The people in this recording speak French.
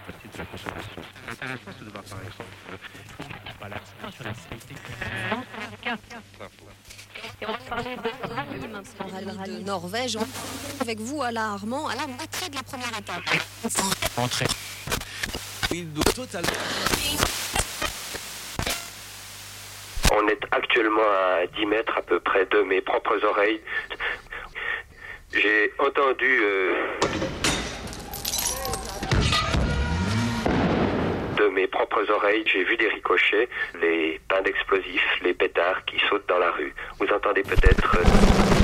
de la consommation. C'est intéressant de voir par exemple sur la sécurité. Et on va parler de Norvège. Avec vous, Alain Armand, à l'entrée de la première étape. Entrée. On est actuellement à 10 mètres à peu près de mes propres oreilles. J'ai entendu de mes propres oreilles, j'ai vu des ricochets, les pains d'explosifs, les pétards qui sautent dans la rue. Vous entendez peut-être